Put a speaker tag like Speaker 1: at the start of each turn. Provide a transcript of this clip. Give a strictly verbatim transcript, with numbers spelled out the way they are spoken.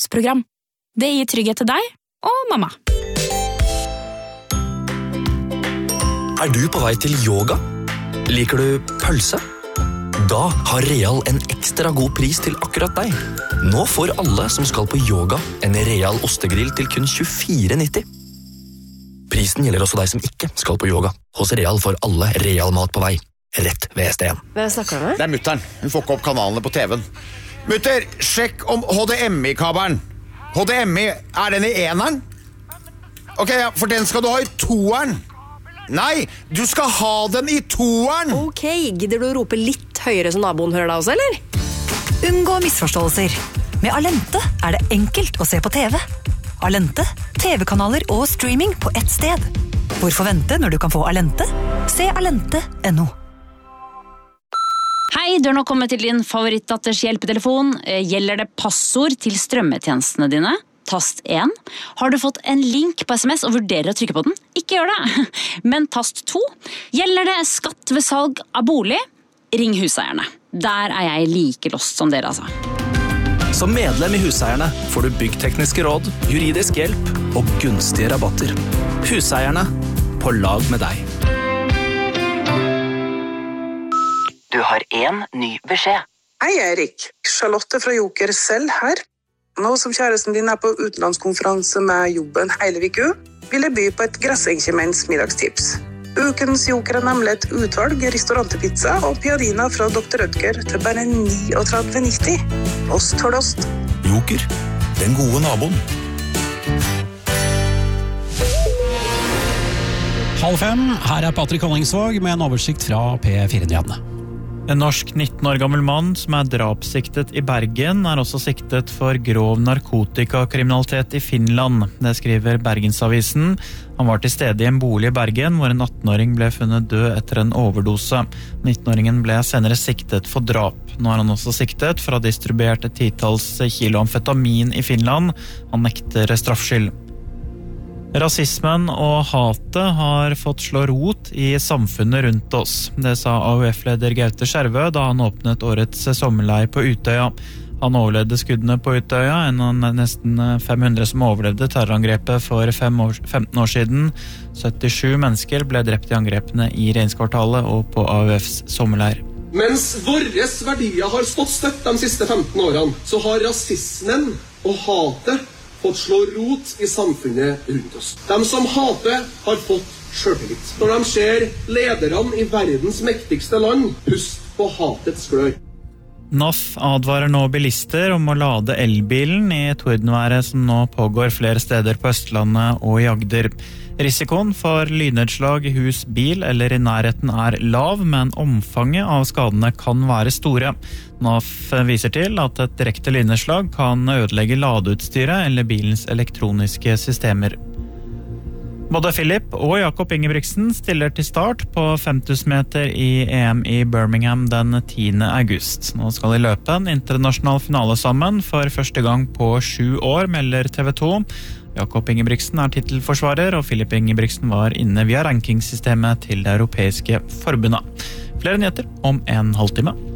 Speaker 1: svangerskapsprogram. Det gir trygghet til deg og mamma.
Speaker 2: Er du på vei til yoga? Liker du pølse? Da har Real en ekstra god pris til akkurat deg. Nå får alle som skal på yoga en Real ostegrill til kun tjuefire nitti. Prisen gjelder også deg som ikke skal på yoga. Hos Real får alle Real mat på vei. Rett ved S D en.
Speaker 3: Hvem snakker du med?
Speaker 4: Det er mutteren. Hun får ikke opp kanalene på T V-en. Mutter, sjekk om H D M I-kabelen. H D M I, er den i eneren? Ok, ja, for den skal du ha i toeren. Nei, du skal ha den i toeren.
Speaker 3: Ok, gidder du å rope litt høyere så naboen hører deg også, eller?
Speaker 5: Unngå misforståelser. Med Alente er det enkelt å se på T V. Alente, T V-kanaler og streaming på ett sted. Hvorfor vente når du kan få Alente? Se alente punktum no.
Speaker 6: Hei, du er nå kommet til din favorittdatters hjelpetelefon. Gjelder det passord til strømmetjenestene dine? Tast én. Har du fått en link på sms og vurderer å trykke på den? Ikke gjør det. Men tast to. Gjelder det skatt ved salg av bolig? Ring huseierne. Der er jeg like lost som dere, altså.
Speaker 7: Som medlem i Huseierne får du byggtekniske råd, juridisk hjelp og gunstige rabatter. Huseierne, på lag med deg.
Speaker 8: Du har en ny beskjed.
Speaker 9: Hei, Erik. Charlotte fra Joker selv her. Nå som kjæresten din er på utenlandskonferanse med jobben hele viku, vil jeg by på et Grassenkjemens middagstips. Ukens Joker er nemlig et utvalg restaurantpizza og piadina fra doktor Rødger til bare trettini nitti. Ost for ost.
Speaker 10: Joker, den gode naboen.
Speaker 11: Halv fem, her er Patrick Hollingsvåg med en oversikt fra P fire-nyhetene.
Speaker 12: En norsk nitten år gammel mann som er drapssiktet i Bergen er også siktet for grov narkotikakriminalitet i Finland. Det skriver Bergensavisen. Han var til stede i en bolig i Bergen hvor en attenåring ble funnet død etter en overdose. nittenåringen ble senere siktet for drap. Nå er han også siktet for å ha distribuert et titals kilo amfetamin i Finland. Han nekter straffskyld. Rasismen og hatet har fått slå rot i samfunnet rundt oss. Det sa A U F-leder Gaute Skjervø da han åpnet årets sommerleir på Utøya. Han overlevde skuddene på Utøya, en av nesten fem hundre som overlevde terrorangrepet for fem år, femten år siden. syttisju mennesker ble drept i angrepene i regjeringskvartalet og på A U Fs sommerleir.
Speaker 13: Mens våres verdier har stått støtt de siste femten årene, så har rasismen og hatet fått slå rot i samfunnet rundt oss. De som hater har fått selvtillit. Når de ser lederne i verdens mektigste land, pust på hatets glør.
Speaker 12: N A F advarer nå bilister om å lade elbilen i tordenværet som nå pågår flere steder på Østlandet og i Agder. Risikoen for lynnedslag i hus, bil eller i nærheten er lav, men omfanget av skadene kan være store. N A F viser til at et direkte lynnedslag kan ødelegge ladeutstyret eller bilens elektroniske systemer. Både Philip og Jakob Ingebrigtsen stiller til start på fem tusen meter i E M i Birmingham den tiende august. Nå skal de løpe en internasjonal finale sammen for første gang på sju år, melder T V to. Jakob Ingebrigtsen er titelforsvarer, og Philip Ingebrigtsen var inne via rankingsystemet til det europeiske forbundet. Flere nyheter om en halvtime.